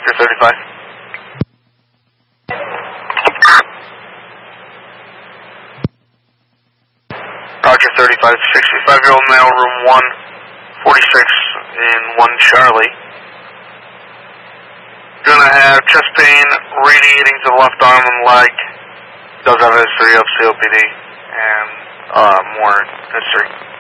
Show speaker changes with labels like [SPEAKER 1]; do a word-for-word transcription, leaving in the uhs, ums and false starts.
[SPEAKER 1] Roger, thirty-five. Roger, thirty-five. sixty-five-year-old male, room one forty-six in one Charlie. Gonna have chest pain radiating to the left arm and leg. Does have a history of C O P D and uh, more history.